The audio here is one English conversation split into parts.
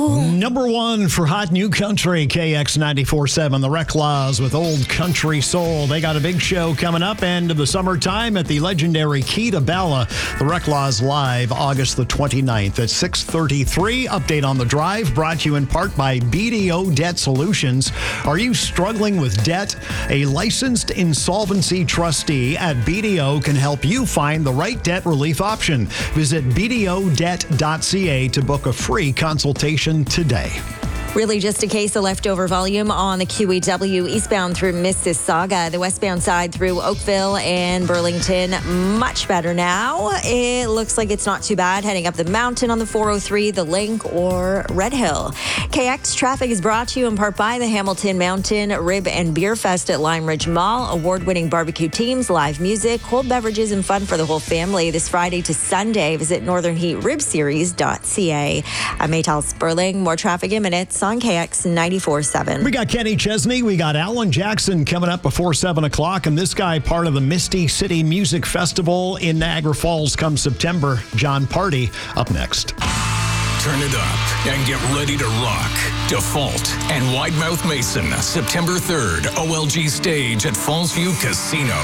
Number one for Hot New Country, KX 94.7, the Reclaws with Old Country Soul. They got a big show coming up end of the summertime at the legendary Key to Bella. The Reclaws live August the 29th at 6:33. Update on the drive brought to you in part by BDO Debt Solutions. Are you struggling with debt? A licensed insolvency trustee at BDO can help you find the right debt relief option. Visit bdodebt.ca to book a free consultation today. Really just a case of leftover volume on the QEW eastbound through Mississauga. The westbound side through Oakville and Burlington, much better now. It looks like it's not too bad heading up the mountain on the 403, the Link, or Red Hill. KX traffic is brought to you in part by the Hamilton Mountain Rib and Beer Fest at Lime Ridge Mall. Award-winning barbecue teams, live music, cold beverages, and fun for the whole family this Friday to Sunday. Visit northernheatribseries.ca. I'm Maytal Sperling. More traffic in minutes on KX 94.7. We got Kenny Chesney. We got Alan Jackson coming up before 7 o'clock. And this guy, part of the Misty City Music Festival in Niagara Falls come September. John Party up next. Turn it up and get ready to rock. Default and Widemouth Mason, September 3rd, OLG stage at Fallsview Casino.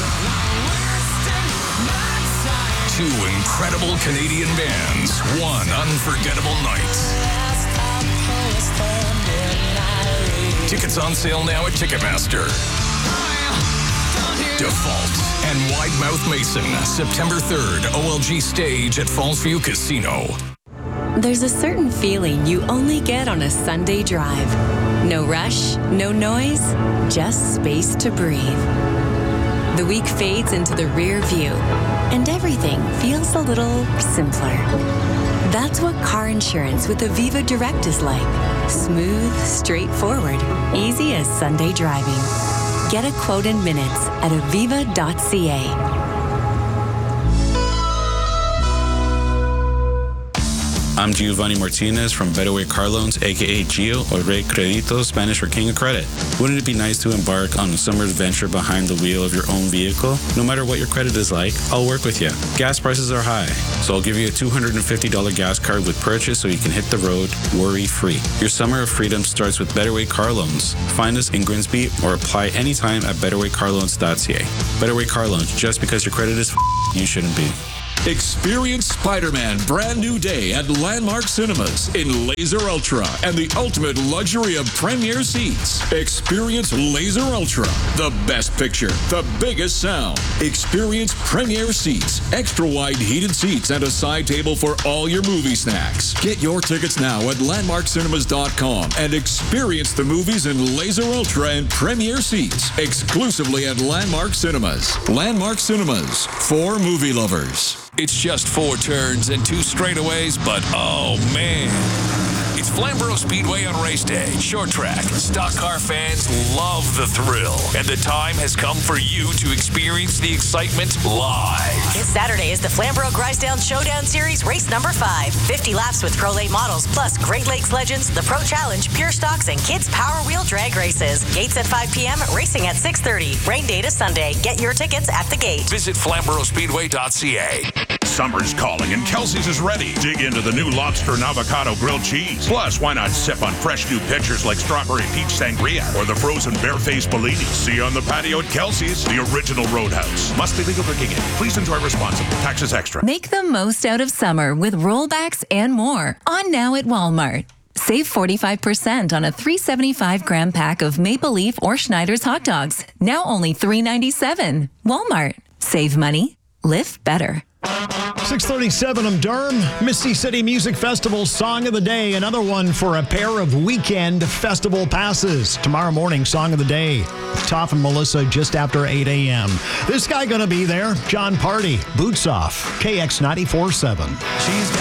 Two incredible Canadian bands, one unforgettable night. Tickets on sale now at Ticketmaster. Default and Widemouth Mason, September 3rd, OLG stage at Fallsview Casino. There's a certain feeling you only get on a Sunday drive. No rush, no noise, just space to breathe. The week fades into the rear view, and everything feels a little simpler. That's what car insurance with Aviva Direct is like. Smooth, straightforward, easy as Sunday driving. Get a quote in minutes at aviva.ca. I'm Giovanni Martinez from Better Way Car Loans, aka Gio, or Rey Credito, Spanish for King of Credit. Wouldn't it be nice to embark on a summer adventure behind the wheel of your own vehicle? No matter what your credit is like, I'll work with you. Gas prices are high, so I'll give you a $250 gas card with purchase so you can hit the road worry-free. Your summer of freedom starts with Better Way Car Loans. Find us in Grimsby or apply anytime at betterwaycarloans.ca. Better Way Car Loans, just because your credit is you shouldn't be. Experience Spider-Man brand new day at Landmark Cinemas in Laser Ultra and the ultimate luxury of premier seats. Experience Laser Ultra, the best picture, the biggest sound. Experience premier seats, extra wide heated seats, and a side table for all your movie snacks. Get your tickets now at landmarkcinemas.com and experience the movies in Laser Ultra and premier seats exclusively at Landmark Cinemas. Landmark Cinemas, for movie lovers. It's just 4 turns and 2 straightaways, but oh man. It's Flamborough Speedway on race day. Short track. Stock car fans love the thrill. And the time has come for you to experience the excitement live. This Saturday is the Flamborough Grisdale Showdown Series race number 5. 50 laps with Pro Late models, plus Great Lakes Legends, the Pro Challenge, Pure Stocks, and Kids Power Wheel drag races. Gates at 5 p.m., racing at 6:30. Rain day to Sunday. Get your tickets at the gate. Visit FlamboroughSpeedway.ca. Summer's calling and Kelsey's is ready. Dig into the new lobster and avocado grilled cheese. Plus, why not sip on fresh new pitchers like strawberry peach sangria or the frozen barefaced Bellini? See you on the patio at Kelsey's, the original Roadhouse. Must be legal drinking age. Please enjoy responsibly. Taxes extra. Make the most out of summer with rollbacks and more. On now at Walmart. Save 45% on a 375-gram pack of Maple Leaf or Schneider's hot dogs. Now only $3.97. Walmart. Save money. Live better. 6:37, I'm Durham. Misty City Music Festival Song of the Day. Another one for a pair of weekend festival passes. Tomorrow morning, Song of the Day. Toff and Melissa just after 8 a.m. This guy going to be there. John Party. Boots Off. KX 94.7.